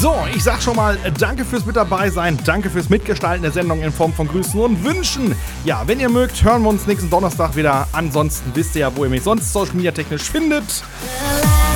So, ich sag schon mal danke fürs mit dabei sein, danke fürs Mitgestalten der Sendung in Form von Grüßen und Wünschen. Ja, wenn ihr mögt, hören wir uns nächsten Donnerstag wieder. Ansonsten wisst ihr ja, wo ihr mich sonst Social Media technisch findet.